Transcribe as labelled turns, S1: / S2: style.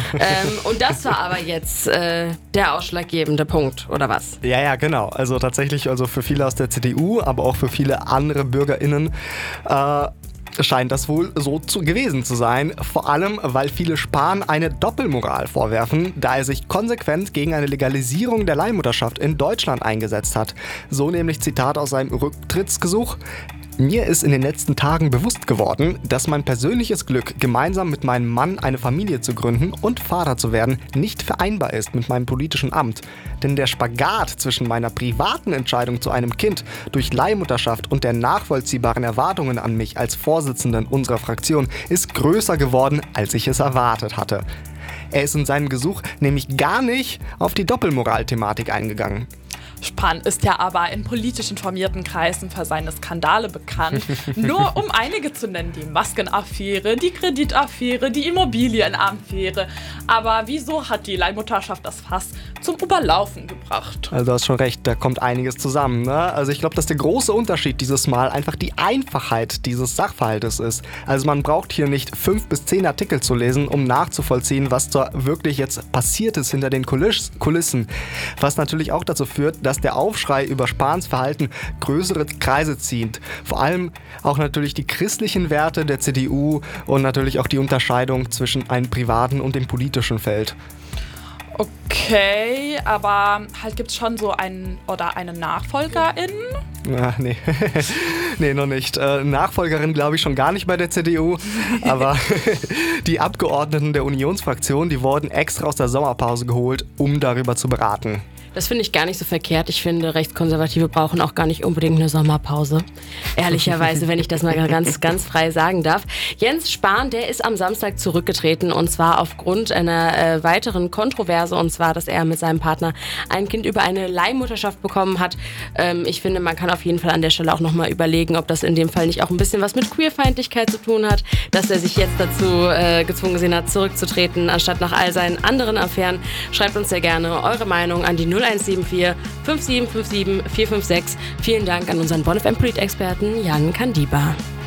S1: Und das war aber jetzt der ausschlaggebende Punkt, oder was?
S2: Ja, genau. Also tatsächlich, also für viele aus der CDU, aber auch für viele andere BürgerInnen scheint das wohl so gewesen zu sein. Vor allem, weil viele Spahn eine Doppelmoral vorwerfen, da er sich konsequent gegen eine Legalisierung der Leihmutterschaft in Deutschland eingesetzt hat. So nämlich Zitat aus seinem Rücktrittsgesuch: Mir ist in den letzten Tagen bewusst geworden, dass mein persönliches Glück, gemeinsam mit meinem Mann eine Familie zu gründen und Vater zu werden, nicht vereinbar ist mit meinem politischen Amt. Denn der Spagat zwischen meiner privaten Entscheidung zu einem Kind durch Leihmutterschaft und der nachvollziehbaren Erwartungen an mich als Vorsitzenden unserer Fraktion ist größer geworden, als ich es erwartet hatte. Er ist in seinem Gesuch nämlich gar nicht auf die Doppelmoral-Thematik eingegangen.
S3: Spahn ist ja aber in politisch informierten Kreisen für seine Skandale bekannt. Nur um einige zu nennen: die Maskenaffäre, die Kreditaffäre, die Immobilienaffäre. Aber wieso hat die Leihmutterschaft das Fass zum Überlaufen gebracht?
S2: Also du hast schon recht, da kommt einiges zusammen, ne? Also ich glaube, dass der große Unterschied dieses Mal einfach die Einfachheit dieses Sachverhaltes ist. Also man braucht hier nicht 5 bis 10 Artikel zu lesen, um nachzuvollziehen, was da wirklich jetzt passiert ist hinter den Kulissen. Was natürlich auch dazu führt, dass der Aufschrei über Spahns Verhalten größere Kreise zieht. Vor allem auch natürlich die christlichen Werte der CDU und natürlich auch die Unterscheidung zwischen einem privaten und dem politischen Feld.
S3: Okay, aber halt gibt's schon so einen oder eine Nachfolgerin?
S2: Ja, nee. Nee, noch nicht. Nachfolgerin glaube ich schon gar nicht bei der CDU. Aber die Abgeordneten der Unionsfraktion, die wurden extra aus der Sommerpause geholt, um darüber zu beraten.
S1: Das finde ich gar nicht so verkehrt. Ich finde, Rechtskonservative brauchen auch gar nicht unbedingt eine Sommerpause. Ehrlicherweise, wenn ich das mal ganz frei sagen darf. Jens Spahn, der ist am Samstag zurückgetreten, und zwar aufgrund einer weiteren Kontroverse, und zwar, dass er mit seinem Partner ein Kind über eine Leihmutterschaft bekommen hat. Ich finde, man kann auf jeden Fall an der Stelle auch nochmal überlegen, ob das in dem Fall nicht auch ein bisschen was mit Queerfeindlichkeit zu tun hat, dass er sich jetzt dazu gezwungen gesehen hat, zurückzutreten, anstatt nach all seinen anderen Affären. Schreibt uns sehr gerne eure Meinung an die 0174 5757 456. Vielen Dank an unseren Bonn FM Polit-Experten Jan Kandiba.